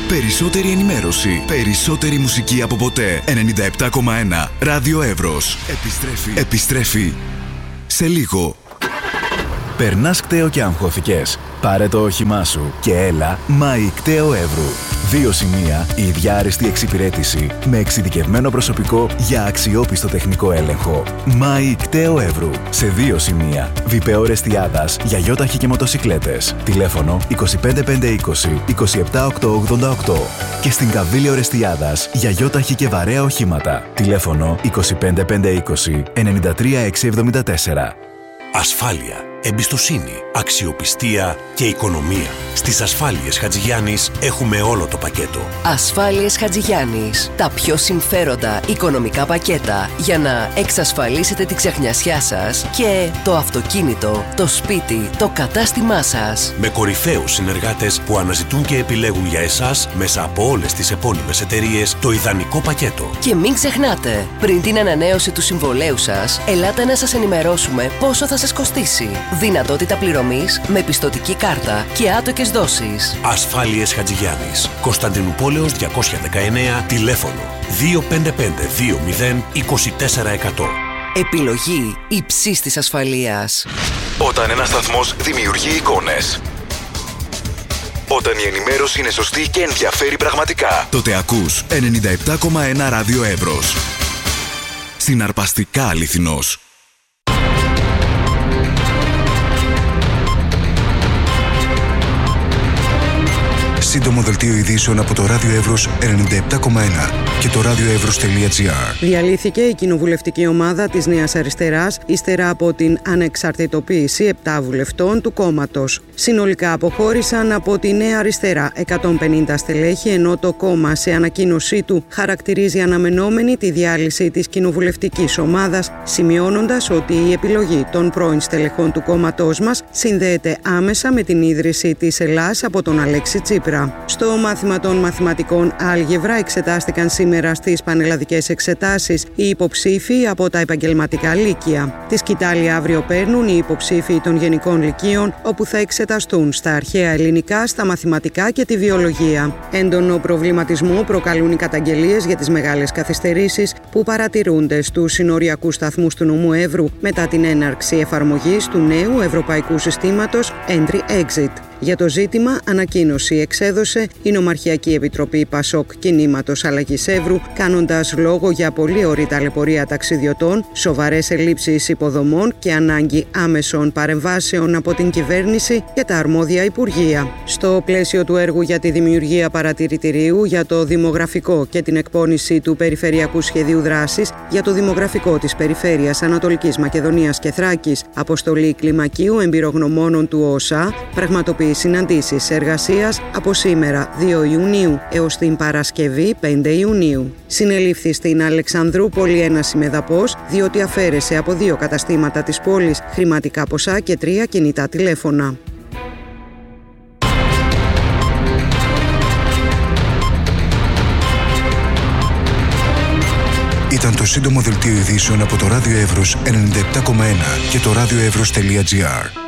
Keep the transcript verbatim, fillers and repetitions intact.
Περισσότερη ενημέρωση, περισσότερη μουσική από ποτέ. ενενήντα επτά κόμμα ένα Ράδιο Εύρος. Επιστρέφει. Επιστρέφει σε λίγο. Περνάς κταίο και αγχώθηκες? Πάρε το όχημά σου και έλα Μάη Κταίο Εύρου. Δύο σημεία, η ίδια άριστη εξυπηρέτηση με εξειδικευμένο προσωπικό για αξιόπιστο τεχνικό έλεγχο. Μάη Κταίο Εύρου. Σε δύο σημεία. Βιπεό Ρεστιάδας για γιόταχη και μοτοσικλέτες. Τηλέφωνο είκοσι πέντε πεντακόσια είκοσι είκοσι επτά οκτακόσια ογδόντα οκτώ. Και στην Καβίλιο Ρεστιάδας για γιόταχη και βαρέα οχήματα. Τηλέφωνο είκοσι πέντε πεντακόσια είκοσι ενενήντα τρία εξακόσια εβδομήντα τέσσερα. Ασφάλεια, εμπιστοσύνη, αξιοπιστία και οικονομία. Στις Ασφάλειες Χατζηγιάννης έχουμε όλο το πακέτο. Ασφάλειες Χατζηγιάννης. Τα πιο συμφέροντα οικονομικά πακέτα για να εξασφαλίσετε τη ξεχνιασιά σας και το αυτοκίνητο, το σπίτι, το κατάστημά σας. Με κορυφαίους συνεργάτες που αναζητούν και επιλέγουν για εσάς μέσα από όλες τις επώνυμες εταιρείες το ιδανικό πακέτο. Και μην ξεχνάτε, πριν την ανανέωση του συμβολέου σας, ελάτε να σας ενημερώσουμε πόσο θα σας κοστίσει. Δυνατότητα πληρωμής με πιστωτική κάρτα και άτοκες δόσεις. Ασφάλειες Χατζηγιάννης. Κωνσταντινούπολεως διακόσια δεκαεννέα. Τηλέφωνο δύο πέντε πέντε δύο μηδέν είκοσι τέσσερα εκατό. Επιλογή υψής της ασφαλείας. Όταν ένας σταθμός δημιουργεί εικόνες, όταν η ενημέρωση είναι σωστή και ενδιαφέρει πραγματικά, τότε ακούς ενενήντα επτά κόμμα ένα Ράδιο Εύρος. Συναρπαστικά αληθινός. Σύντομο δελτίο ειδήσεων από το Ράδιο Εύρος ενενήντα επτά κόμμα ένα και το radioevros.gr. Διαλύθηκε η κοινοβουλευτική ομάδα της Νέας Αριστεράς ύστερα από την ανεξαρτητοποίηση επτά βουλευτών του κόμματος. Συνολικά αποχώρησαν από τη Νέα Αριστερά εκατόν πενήντα στελέχη, ενώ το κόμμα σε ανακοίνωσή του χαρακτηρίζει αναμενόμενη τη διάλυση της κοινοβουλευτικής ομάδας, σημειώνοντας ότι η επιλογή των πρώην στελεχών του κόμματός μας συνδέεται άμεσα με την ίδρυση της Ελλάς από τον Αλέξη Τσίπρα. Στο μάθημα των μαθηματικών άλγευρα εξετάστηκαν σήμερα στις πανελλαδικές εξετάσεις οι υποψήφοι από τα επαγγελματικά λύκεια. Τη σκητάλη αύριο παίρνουν οι υποψήφοι των γενικών λυκείων, όπου θα εξεταστούν στα αρχαία ελληνικά, στα μαθηματικά και τη βιολογία. Έντονο προβληματισμό προκαλούν οι καταγγελίες για τις μεγάλες καθυστερήσεις που παρατηρούνται στους συνοριακούς σταθμούς του νομού Εύρου μετά την έναρξη εφαρμογής του νέου ευρωπαϊκού συστήματος Entry-Exit. Για το ζήτημα, ανακοίνωση εξέδωσε η Νομαρχιακή Επιτροπή Πασόκ Κινήματος Αλλαγής Εύρου, κάνοντας λόγο για πολύ ωρή ταλαιπωρία ταξιδιωτών, σοβαρές ελλείψεις υποδομών και ανάγκη άμεσων παρεμβάσεων από την κυβέρνηση και τα αρμόδια υπουργεία. Στο πλαίσιο του έργου για τη δημιουργία παρατηρητηρίου για το δημογραφικό και την εκπόνηση του Περιφερειακού Σχεδίου Δράσης για το δημογραφικό της Περιφέρειας Ανατολικής Μακεδονίας και Θράκης, αποστολή κλιμακίου εμπειρογνωμόνων του ΟΣΑ, πραγματοποιεί συναντήσεις εργασίας από σήμερα δύο Ιουνίου έως την Παρασκευή πέντε Ιουνίου. Συνελήφθη στην Αλεξανδρούπολη ένας ημεδαπός, διότι αφαίρεσε από δύο καταστήματα της πόλης χρηματικά ποσά και τρία κινητά τηλέφωνα. Ήταν το σύντομο δελτίο ειδήσεων από το Ράδιο Εύρος ενενήντα επτά κόμμα ένα και το radioevros.gr.